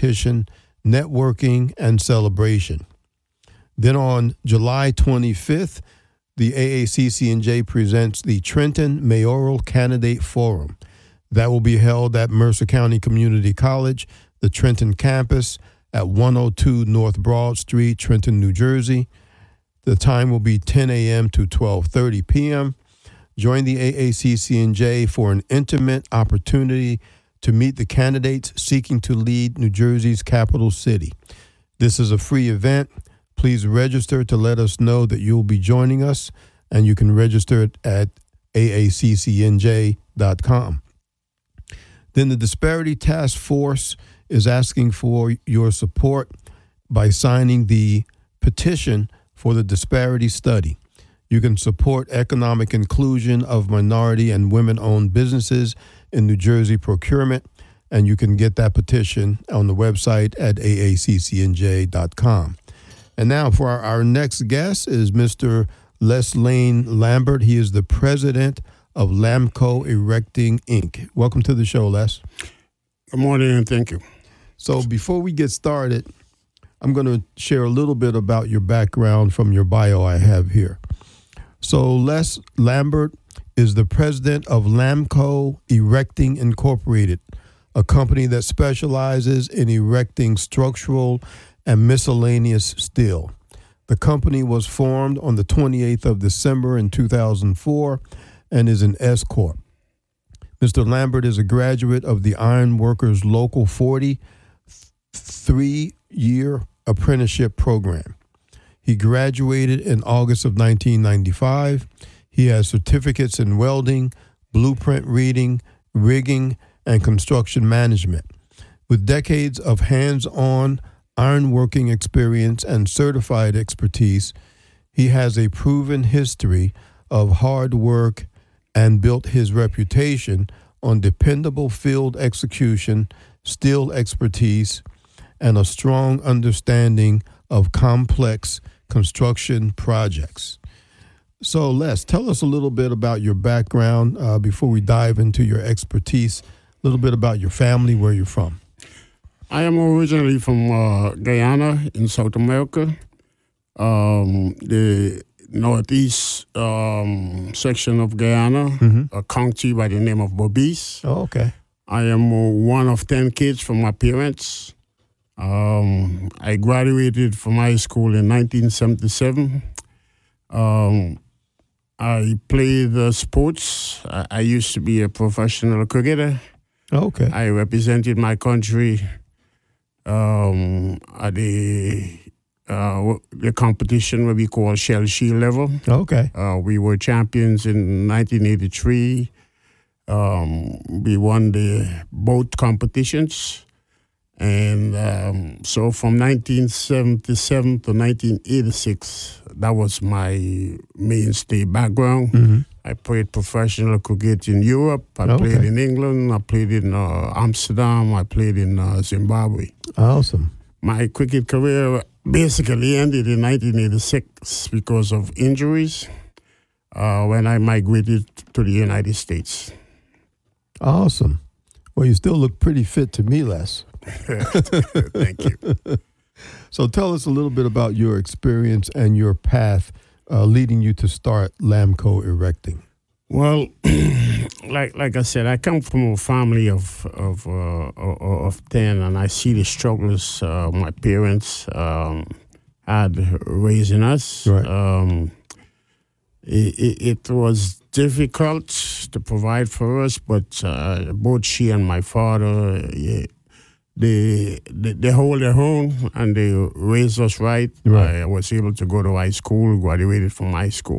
competition, networking, and celebration. Then on July 25th, the AACC&J presents the Trenton Mayoral Candidate Forum. That will be held at Mercer County Community College, the Trenton campus at 102 North Broad Street, Trenton, New Jersey. The time will be 10 a.m. to 12:30 p.m. Join the AACC&J for an intimate opportunity to meet the candidates seeking to lead New Jersey's capital city. This is a free event. Please register to let us know that you'll be joining us, and you can register it at aaccnj.com. Then the Disparity Task Force is asking for your support by signing the petition for the disparity study. You can support economic inclusion of minority and women-owned businesses in New Jersey procurement, and you can get that petition on the website at aaccnj.com. And now for our next guest is Mr. Les Lane Lambert. He is the president of Lamco Erecting, Inc. Welcome to the show, Les. Good morning, and thank you. So before we get started, I'm going to share a little bit about your background from your bio I have here. So Les Lambert is the president of Lamco Erecting Incorporated, a company that specializes in erecting structural and miscellaneous steel. The company was formed on the 28th of December in 2004 and is an S Corp. Mr. Lambert is a graduate of the Iron Workers Local 40 3-year apprenticeship program. He graduated in August of 1995. He has certificates in welding, blueprint reading, rigging, and construction management. With decades of hands-on ironworking experience and certified expertise, he has a proven history of hard work and built his reputation on dependable field execution, steel expertise, and a strong understanding of complex construction projects. So Les, tell us a little bit about your background before we dive into your expertise, a little bit about your family, where you're from. I am originally from Guyana in South America, the northeast section of Guyana, a county by the name of Bobis. Oh, okay. I am one of 10 kids from my parents. I graduated from high school in 1977. I played sports. I used to be a professional cricketer. Okay. I represented my country at the competition what we call Shell Shield level. Okay. We were champions in 1983. We won both competitions. And so from 1977 to 1986, that was my mainstay background. Mm-hmm. I played professional cricket in Europe. I played in England. I played in Amsterdam. I played in Zimbabwe. Awesome. My cricket career basically ended in 1986 because of injuries when I migrated to the United States. Awesome. Well, you still look pretty fit to me, Les. Thank you. So tell us a little bit about your experience and your path leading you to start Lamco Erecting. Well, like I said, I come from a family of 10, and I see the struggles my parents had raising us. Right. It was difficult to provide for us, but both she and my father, they hold their own and they raised us right. I was able to go to high school, graduated from high school.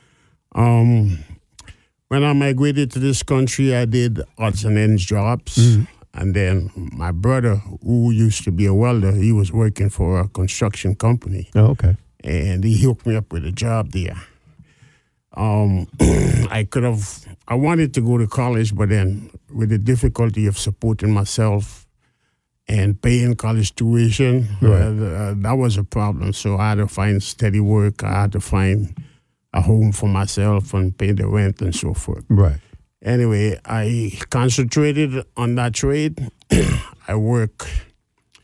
When I migrated to this country, I did odds and ends jobs. Mm-hmm. And then my brother, who used to be a welder, he was working for a construction company. Oh, okay. And he hooked me up with a job there. I wanted to go to college, but then with the difficulty of supporting myself and paying college tuition, that was a problem. So I had to find steady work. I had to find a home for myself and pay the rent and so forth. Right. Anyway, I concentrated on that trade. I worked